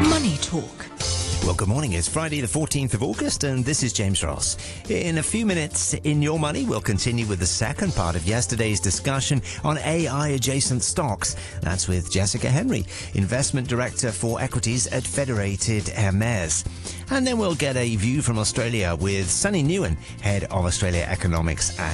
Money Talk. Well, good morning. It's Friday, the 14th of August, and this is James Ross. In a few minutes in Your Money, we'll continue with the second part of yesterday's discussion on AI-adjacent stocks. That's with Jessica Henry, Investment Director for Equities at Federated Hermes. And then we'll get a view from Australia with Sunny Nguyen, Head of Australia Economics at